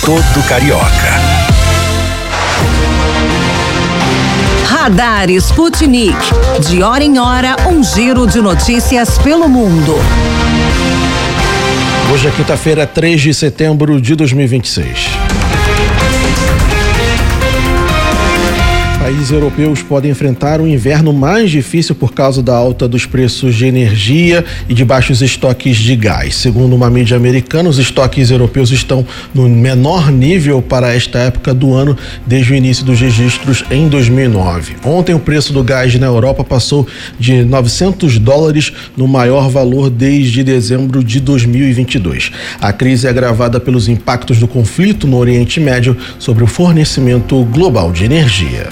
todo carioca. Radar Sputnik. De hora em hora, um giro de notícias pelo mundo. Hoje é quinta-feira, 3 de setembro de 2026. Países europeus podem enfrentar um inverno mais difícil por causa da alta dos preços de energia e de baixos estoques de gás. Segundo uma mídia americana, os estoques europeus estão no menor nível para esta época do ano desde o início dos registros em 2009. Ontem, o preço do gás na Europa passou de $900, no maior valor desde dezembro de 2022. A crise é agravada pelos impactos do conflito no Oriente Médio sobre o fornecimento global de energia.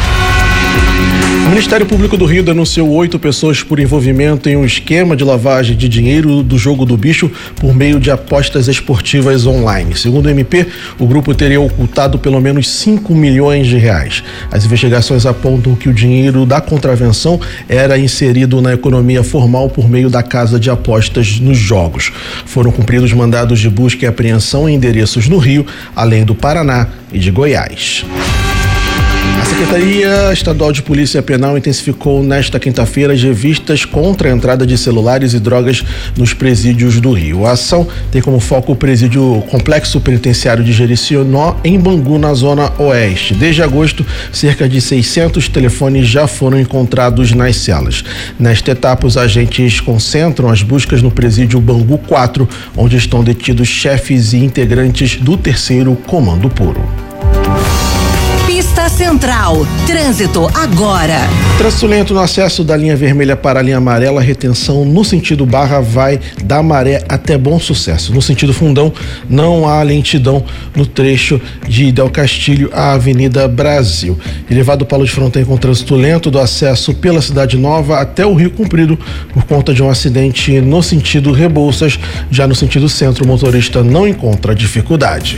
O Ministério Público do Rio denunciou 8 pessoas por envolvimento em um esquema de lavagem de dinheiro do jogo do bicho por meio de apostas esportivas online. Segundo o MP, o grupo teria ocultado pelo menos R$5 milhões. As investigações apontam que o dinheiro da contravenção era inserido na economia formal por meio da casa de apostas nos jogos. Foram cumpridos mandados de busca e apreensão em endereços no Rio, além do Paraná e de Goiás. A Secretaria Estadual de Polícia Penal intensificou nesta quinta-feira as revistas contra a entrada de celulares e drogas nos presídios do Rio. A ação tem como foco o presídio Complexo Penitenciário de Jericinó, em Bangu, na Zona Oeste. Desde agosto, cerca de 600 telefones já foram encontrados nas celas. Nesta etapa, os agentes concentram as buscas no presídio Bangu 4, onde estão detidos chefes e integrantes do 3º Comando Puro. Pista Central. Trânsito agora. Trânsito lento no acesso da linha vermelha para a linha amarela, retenção no sentido Barra vai da Maré até Bom Sucesso. No sentido Fundão, não há lentidão no trecho de Del Castilho à Avenida Brasil. Elevado Paulo de Fronten com trânsito lento do acesso pela Cidade Nova até o Rio Comprido por conta de um acidente no sentido Rebouças. Já no sentido centro, o motorista não encontra dificuldade.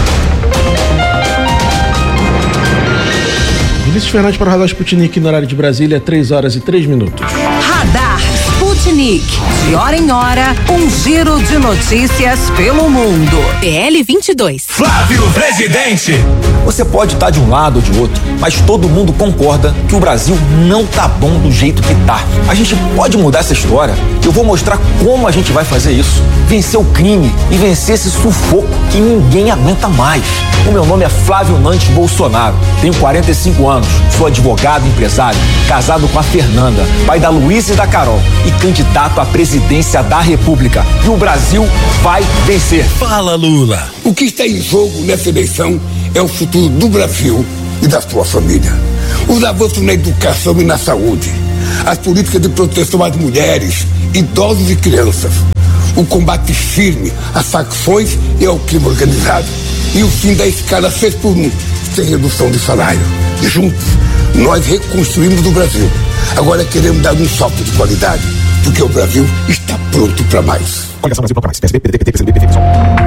Vinícius Fernandes para o Radar Sputnik no horário de Brasília, 3h03. Radar Sputnik. De hora em hora, um giro de notícias pelo mundo. PL 22. Flávio Presidente. Você pode estar de um lado ou de outro, mas todo mundo concorda que o Brasil não tá bom do jeito que tá. A gente pode mudar essa história. Eu vou mostrar como a gente vai fazer isso. Vencer o crime e vencer esse sufoco que ninguém aguenta mais. O meu nome é Flávio Nantes Bolsonaro. Tenho 45 anos, sou advogado e empresário, casado com a Fernanda, pai da Luísa e da Carol e candidato à presidência da República. E o Brasil vai vencer. Fala, Lula. O que está em jogo nessa eleição é o futuro do Brasil e da sua família. Os avanços na educação e na saúde, as políticas de proteção às mulheres, idosos e crianças, o combate firme às facções e ao crime organizado e o fim da escala 6x1, sem redução de salário. Juntos, nós reconstruímos o Brasil. Agora queremos dar um salto de qualidade, porque o Brasil está pronto para mais. Coligação Brasil Pronto pra Mais. PSB, PDT, PCdoB, PSOL.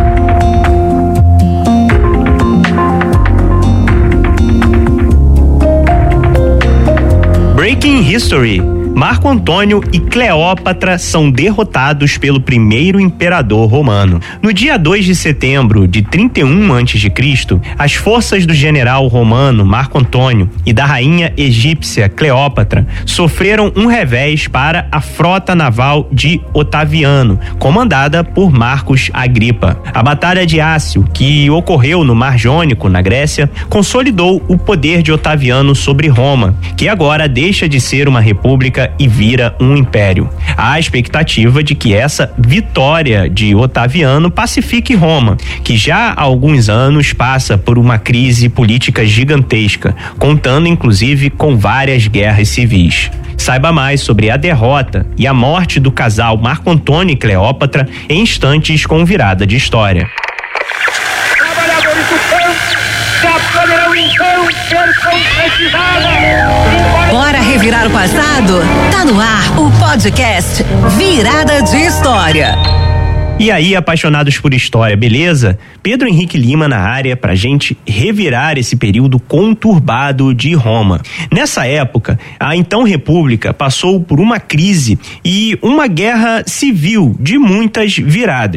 Breaking History. Marco Antônio e Cleópatra são derrotados pelo primeiro imperador romano. No dia 2 de setembro de 31 a.C., as forças do general romano Marco Antônio e da rainha egípcia Cleópatra sofreram um revés para a frota naval de Otaviano, comandada por Marcos Agripa. A Batalha de Ácio, que ocorreu no Mar Jônico, na Grécia, consolidou o poder de Otaviano sobre Roma, que agora deixa de ser uma república e vira um império. Há expectativa de que essa vitória de Otaviano pacifique Roma, que já há alguns anos passa por uma crise política gigantesca, contando inclusive com várias guerras civis. Saiba mais sobre a derrota e a morte do casal Marco Antônio e Cleópatra em instantes com Virada de História. Trabalhadores do campo já poderão então ser concretizadas. Bora revirar o passado? Tá no ar o podcast Virada de História. E aí, apaixonados por história, beleza? Pedro Henrique Lima na área pra gente revirar esse período conturbado de Roma. Nessa época, a então República passou por uma crise e uma guerra civil de muitas viradas.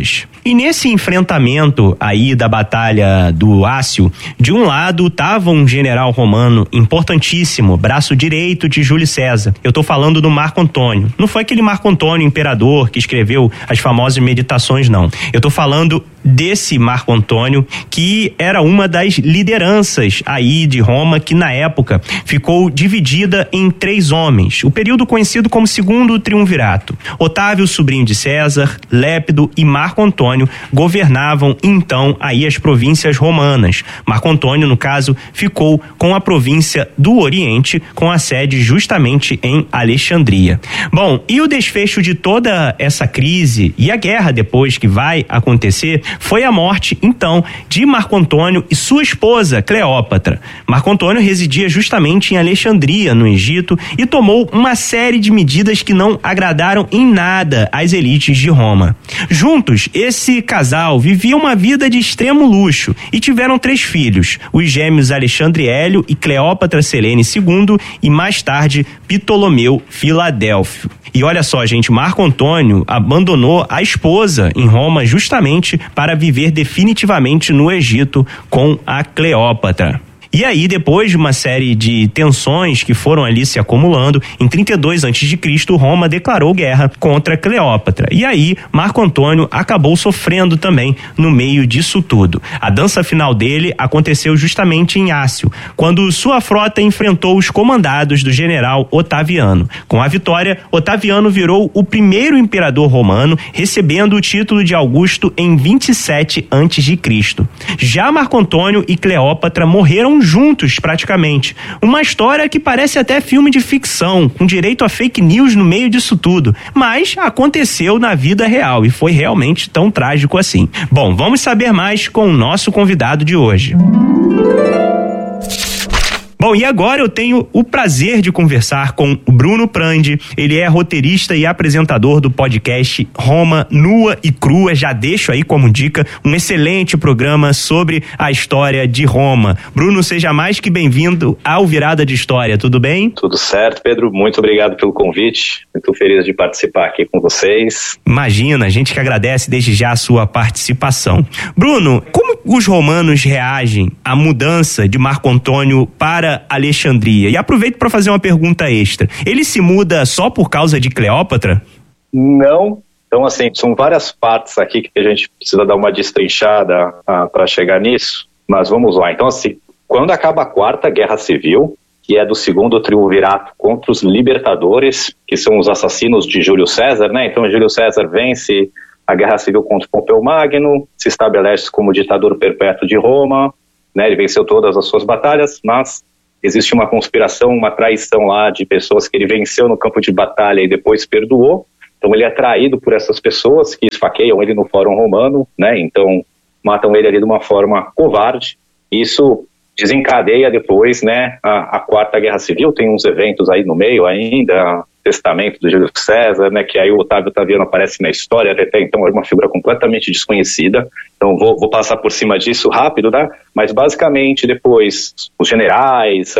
E nesse enfrentamento aí da batalha do Ácio, de um lado estava um general romano importantíssimo, braço direito de Júlio César. Eu tô falando do Marco Antônio. Não foi aquele Marco Antônio, imperador, que escreveu as famosas meditações, não. Eu tô falando desse Marco Antônio, que era uma das lideranças aí de Roma, que na época ficou dividida em 3 homens, o período conhecido como Segundo Triunvirato. Otávio, sobrinho de César, Lépido e Marco Antônio governavam então aí as províncias romanas. Marco Antônio, no caso, ficou com a província do Oriente, com a sede justamente em Alexandria. Bom, e o desfecho de toda essa crise e a guerra depois que vai acontecer foi a morte, então, de Marco Antônio e sua esposa, Cleópatra. Marco Antônio residia justamente em Alexandria, no Egito, e tomou uma série de medidas que não agradaram em nada às elites de Roma. Juntos, esse casal vivia uma vida de extremo luxo e tiveram 3 filhos, os gêmeos Alexandre Hélio e Cleópatra Selene II e, mais tarde, Ptolomeu Filadélfio. E olha só, gente, Marco Antônio abandonou a esposa em Roma justamente para viver definitivamente no Egito com a Cleópatra. E aí, depois de uma série de tensões que foram ali se acumulando, em 32 a.C., Roma declarou guerra contra Cleópatra. E aí, Marco Antônio acabou sofrendo também no meio disso tudo. A dança final dele aconteceu justamente em Ácio, quando sua frota enfrentou os comandados do general Otaviano. Com a vitória, Otaviano virou o primeiro imperador romano, recebendo o título de Augusto em 27 a.C. Já Marco Antônio e Cleópatra morreram juntos praticamente. Uma história que parece até filme de ficção, com direito a fake news no meio disso tudo, mas aconteceu na vida real e foi realmente tão trágico assim. Bom, vamos saber mais com o nosso convidado de hoje. Bom, e agora eu tenho o prazer de conversar com o Bruno Prandi. Ele é roteirista e apresentador do podcast Roma Nua e Crua. Já deixo aí como dica um excelente programa sobre a história de Roma. Bruno, seja mais que bem-vindo ao Virada de História, tudo bem? Tudo certo, Pedro. Muito obrigado pelo convite. Muito feliz de participar aqui com vocês. Imagina, a gente que agradece desde já a sua participação. Bruno, como os romanos reagem à mudança de Marco Antônio para Alexandria? E aproveito para fazer uma pergunta extra. Ele se muda só por causa de Cleópatra? Não. Então, assim, são várias partes aqui que a gente precisa dar uma destrinchada para chegar nisso, mas vamos lá. Então, assim, quando acaba a Quarta Guerra Civil, que é do Segundo Triunvirato contra os libertadores, que são os assassinos de Júlio César, né? Então, Júlio César vence a Guerra Civil contra Pompeu Magno, se estabelece como ditador perpétuo de Roma, né? Ele venceu todas as suas batalhas, mas existe uma conspiração, uma traição lá de pessoas que ele venceu no campo de batalha e depois perdoou. Então ele é traído por essas pessoas que esfaqueiam ele no Fórum Romano, né? Então matam ele ali de uma forma covarde. Isso desencadeia depois, né, a Quarta Guerra Civil. Tem uns eventos aí no meio ainda, testamento do Júlio César, né, que aí o Otávio Otaviano aparece na história, até então era uma figura completamente desconhecida. Então vou passar por cima disso rápido, né? Mas basicamente depois os generais,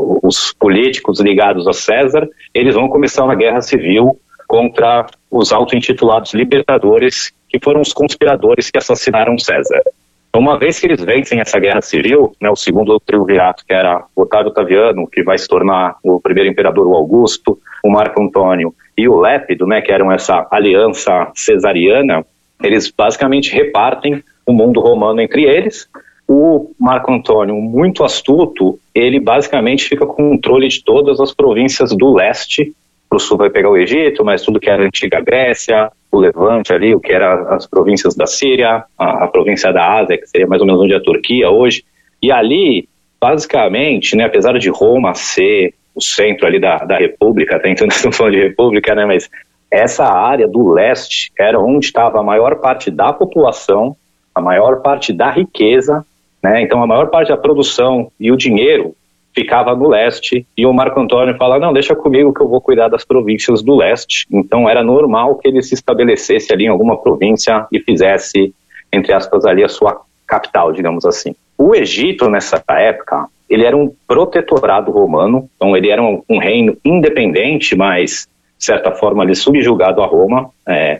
os políticos ligados a César, eles vão começar uma guerra civil contra os auto-intitulados libertadores, que foram os conspiradores que assassinaram César. Então, uma vez que eles vencem essa guerra civil, né, o Segundo Triunvirato, que era Otávio Otaviano, que vai se tornar o primeiro imperador, o Augusto, o Marco Antônio e o Lépido, né, que eram essa aliança cesariana, eles basicamente repartem o mundo romano entre eles. O Marco Antônio, muito astuto, ele basicamente fica com o controle de todas as províncias do leste. Para o sul vai pegar o Egito, mas tudo que era a antiga Grécia, o Levante ali, o que era as províncias da Síria, a província da Ásia, que seria mais ou menos onde é a Turquia hoje. E ali, basicamente, né, apesar de Roma ser o centro ali da República, até então nós estamos falando de República, né, mas essa área do leste era onde estava a maior parte da população, a maior parte da riqueza, né, então a maior parte da produção e o dinheiro ficava no leste, e o Marco Antônio fala, não, deixa comigo que eu vou cuidar das províncias do leste. Então era normal que ele se estabelecesse ali em alguma província e fizesse, entre aspas, ali a sua capital, digamos assim. O Egito, nessa época, ele era um protetorado romano, então ele era um reino independente, mas, de certa forma, ali subjugado a Roma,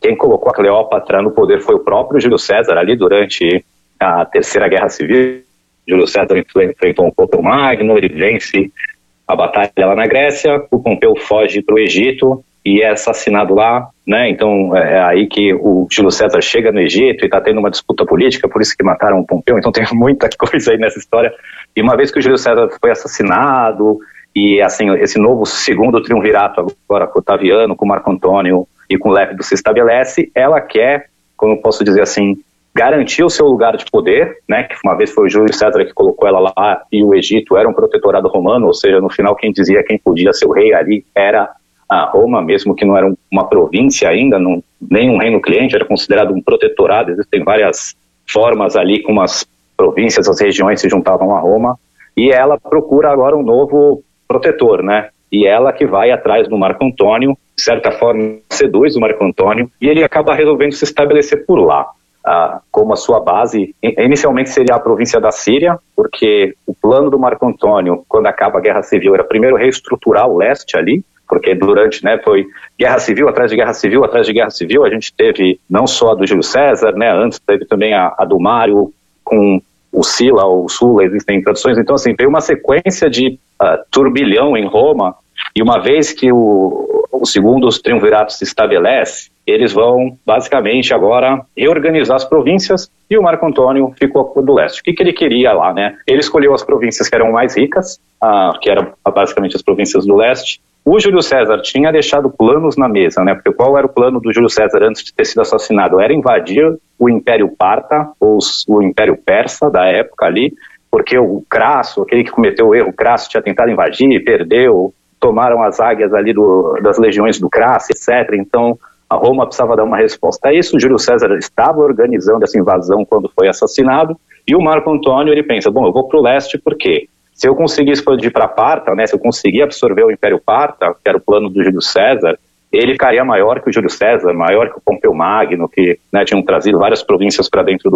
quem colocou a Cleópatra no poder foi o próprio Júlio César, ali durante a Terceira Guerra Civil. Júlio César enfrentou um Pompeu Magno, ele vence a batalha lá na Grécia, o Pompeu foge para o Egito e é assassinado lá, né? Então é aí que o Júlio César chega no Egito e está tendo uma disputa política, por isso que mataram o Pompeu, então tem muita coisa aí nessa história. E uma vez que o Júlio César foi assassinado, e assim, esse novo segundo triunvirato agora com Otaviano, com Marco Antônio e com Lépido se estabelece, ela quer, como eu posso dizer assim, garantir o seu lugar de poder, né, que uma vez foi o Júlio César que colocou ela lá e o Egito era um protetorado romano, ou seja, no final quem dizia quem podia ser o rei ali era a Roma, mesmo que não era uma província ainda, nem um reino cliente, era considerado um protetorado. Existem várias formas ali como as províncias, as regiões se juntavam a Roma, e ela procura agora um novo protetor, né, e ela que vai atrás do Marco Antônio, de certa forma seduz o Marco Antônio, e ele acaba resolvendo se estabelecer por lá. Como a sua base, inicialmente seria a província da Síria, porque o plano do Marco Antônio, quando acaba a Guerra Civil, era primeiro reestruturar o leste ali, porque durante, né, foi guerra civil atrás de guerra civil atrás de guerra civil, a gente teve não só a do Júlio César, né, antes teve também a do Mário, com o Sila, ou Sula, existem traduções, então assim, veio uma sequência de turbilhão em Roma, e uma vez que o segundo triunvirato se estabelece, eles vão basicamente agora reorganizar as províncias e o Marco Antônio ficou do leste. O que ele queria lá, né? Ele escolheu as províncias que eram mais ricas, que eram basicamente as províncias do leste. O Júlio César tinha deixado planos na mesa, né? Porque qual era o plano do Júlio César antes de ter sido assassinado? Era invadir o Império Parta, ou o Império Persa da época ali, porque o Crasso, aquele que cometeu o erro, Crasso tinha tentado invadir, perdeu, tomaram as águias ali das legiões do Crasso, etc. Então a Roma precisava dar uma resposta a isso. O Júlio César estava organizando essa invasão quando foi assassinado, e o Marco Antônio, ele pensa, bom, eu vou para o leste porque se eu conseguir expandir para Parta, né, se eu conseguir absorver o Império Parta, que era o plano do Júlio César, ele ficaria maior que o Júlio César, maior que o Pompeu Magno, que, né, tinham trazido várias províncias para dentro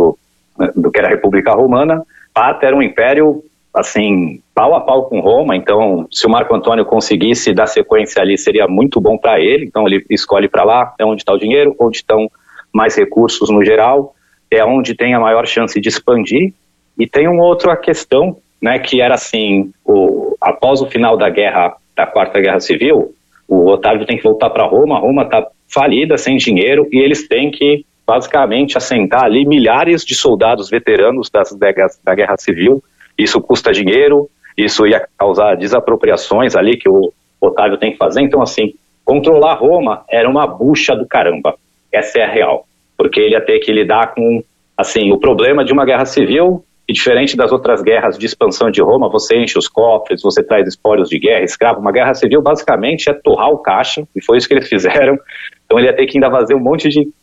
do que era a República Romana. Parta era um império, assim, pau a pau com Roma, então se o Marco Antônio conseguisse dar sequência ali, seria muito bom para ele, então ele escolhe para lá, é onde está o dinheiro, onde estão mais recursos no geral, é onde tem a maior chance de expandir. E tem uma outra questão, né, que era assim, após o final da Quarta Guerra Civil, o Otávio tem que voltar para Roma está falida, sem dinheiro, e eles têm que basicamente assentar ali milhares de soldados veteranos da Guerra Civil. Isso custa dinheiro, isso ia causar desapropriações ali que o Otávio tem que fazer. Então, assim, controlar Roma era uma bucha do caramba. Essa é a real. Porque ele ia ter que lidar com, assim, o problema de uma guerra civil, e diferente das outras guerras de expansão de Roma, você enche os cofres, você traz espólios de guerra, escravo. Uma guerra civil, basicamente, é torrar o caixa, e foi isso que eles fizeram. Então ele ia ter que ainda fazer um monte de